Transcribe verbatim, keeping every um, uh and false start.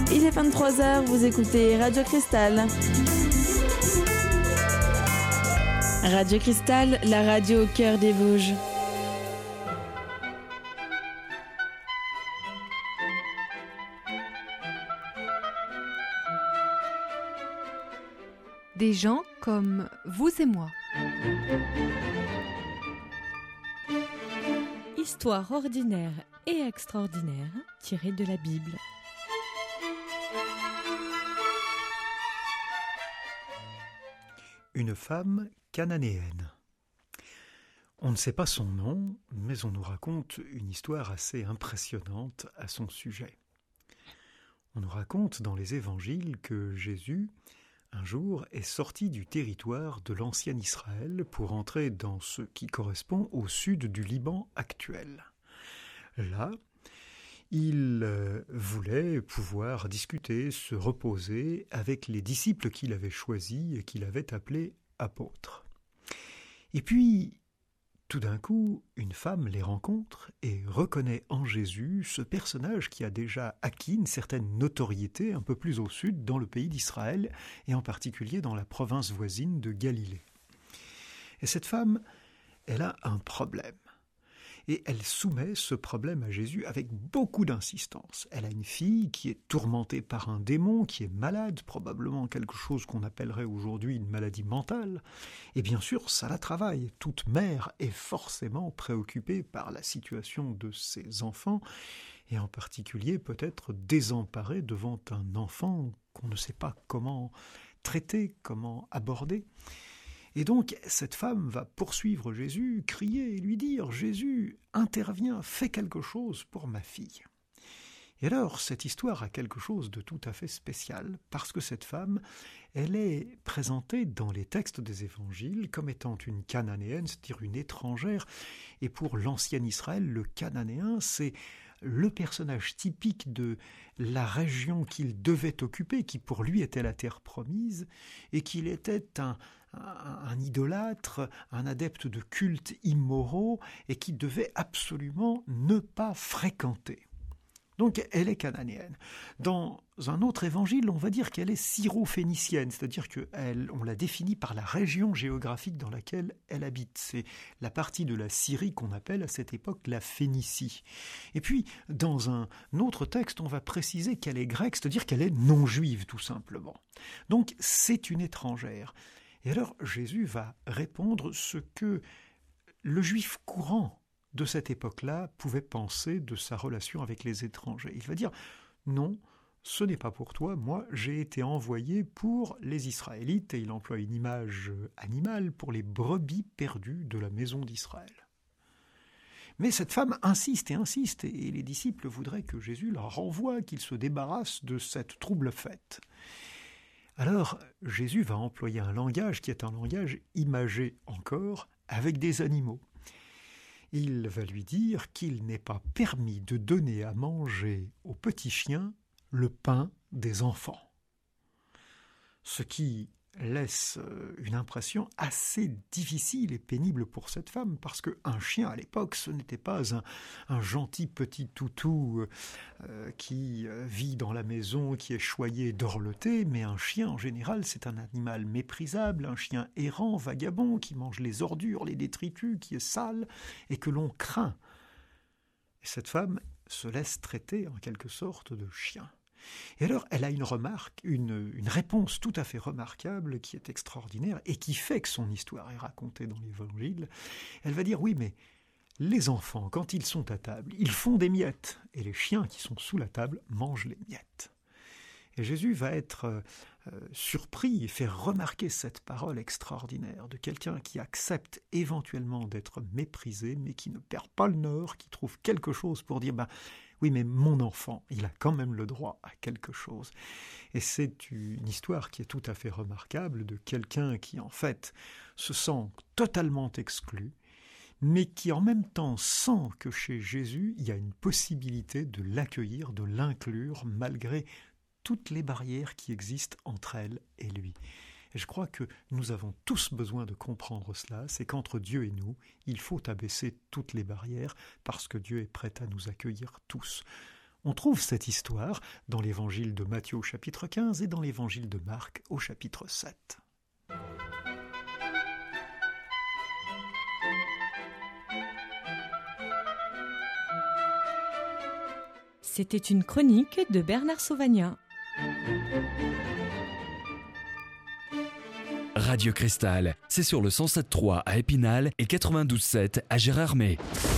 Il est vingt-trois heures, vous écoutez Radio Cristal. Radio Cristal, la radio au cœur des Vosges. Des gens comme vous et moi. Histoire ordinaire et extraordinaire tirée de la Bible. Une femme cananéenne. On ne sait pas son nom, mais on nous raconte une histoire assez impressionnante à son sujet. On nous raconte dans les évangiles que Jésus, un jour, est sorti du territoire de l'ancien Israël pour entrer dans ce qui correspond au sud du Liban actuel. Là, il euh, voulait pouvoir discuter, se reposer avec les disciples qu'il avait choisis et qu'il avait appelés apôtres. Et puis, tout d'un coup, une femme les rencontre et reconnaît en Jésus ce personnage qui a déjà acquis une certaine notoriété un peu plus au sud dans le pays d'Israël et en particulier dans la province voisine de Galilée. Et cette femme, elle a un problème. Et elle soumet ce problème à Jésus avec beaucoup d'insistance. Elle a une fille qui est tourmentée par un démon, qui est malade, probablement quelque chose qu'on appellerait aujourd'hui une maladie mentale. Et bien sûr, ça la travaille. Toute mère est forcément préoccupée par la situation de ses enfants, et en particulier peut-être désemparée devant un enfant qu'on ne sait pas comment traiter, comment aborder. Et donc, cette femme va poursuivre Jésus, crier et lui dire « Jésus, interviens, fais quelque chose pour ma fille ». Et alors, cette histoire a quelque chose de tout à fait spécial, parce que cette femme, elle est présentée dans les textes des évangiles comme étant une cananéenne, c'est-à-dire une étrangère. Et pour l'ancien Israël, le cananéen, c'est le personnage typique de la région qu'il devait occuper, qui pour lui était la terre promise, et qu'il était un, un, un idolâtre, un adepte de cultes immoraux, et qui devait absolument ne pas fréquenter. Donc elle est cananéenne. Dans un autre évangile, on va dire qu'elle est syro-phénicienne, c'est-à-dire qu'on la définit par la région géographique dans laquelle elle habite. C'est la partie de la Syrie qu'on appelle à cette époque la Phénicie. Et puis, dans un autre texte, on va préciser qu'elle est grecque, c'est-à-dire qu'elle est non-juive, tout simplement. Donc c'est une étrangère. Et alors Jésus va répondre ce que le juif courant de cette époque-là, pouvait penser de sa relation avec les étrangers. Il va dire « Non, ce n'est pas pour toi, moi j'ai été envoyé pour les Israélites » et il emploie une image animale pour les brebis perdues de la maison d'Israël. Mais cette femme insiste et insiste et les disciples voudraient que Jésus la renvoie, qu'il se débarrasse de cette trouble fête. Alors Jésus va employer un langage qui est un langage imagé encore avec des animaux. Il va lui dire qu'il n'est pas permis de donner à manger aux petits chiens le pain des enfants. Ce qui laisse une impression assez difficile et pénible pour cette femme, parce qu'un chien à l'époque, ce n'était pas un, un gentil petit toutou euh, qui vit dans la maison, qui est choyé, dorloté, mais un chien en général, c'est un animal méprisable, un chien errant, vagabond, qui mange les ordures, les détritus, qui est sale et que l'on craint. Et cette femme se laisse traiter en quelque sorte de chien. Et alors, elle a une remarque, une, une réponse tout à fait remarquable qui est extraordinaire et qui fait que son histoire est racontée dans l'Évangile. Elle va dire, oui, mais les enfants, quand ils sont à table, ils font des miettes et les chiens qui sont sous la table mangent les miettes. Et Jésus va être euh, surpris et faire remarquer cette parole extraordinaire de quelqu'un qui accepte éventuellement d'être méprisé, mais qui ne perd pas le nord, qui trouve quelque chose pour dire ben, « oui, mais mon enfant, il a quand même le droit à quelque chose ». Et c'est une histoire qui est tout à fait remarquable de quelqu'un qui, en fait, se sent totalement exclu, mais qui en même temps sent que chez Jésus, il y a une possibilité de l'accueillir, de l'inclure, malgré toutes les barrières qui existent entre elle et lui. Et je crois que nous avons tous besoin de comprendre cela, c'est qu'entre Dieu et nous, il faut abaisser toutes les barrières parce que Dieu est prêt à nous accueillir tous. On trouve cette histoire dans l'évangile de Matthieu au chapitre quinze et dans l'évangile de Marc au chapitre sept. C'était une chronique de Bernard Sauvagnat. Radio Cristal, c'est sur le cent sept virgule trois à Épinal et quatre-vingt-douze virgule sept à Gérardmer.